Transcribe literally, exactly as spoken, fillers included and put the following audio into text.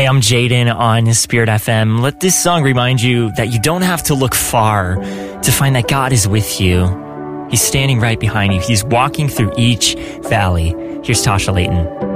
Hey, I'm Jaden on Spirit F M. Let this song remind you that you don't have to look far to find that God is with you. He's standing right behind you. He's walking through each valley. Here's Tasha Layton.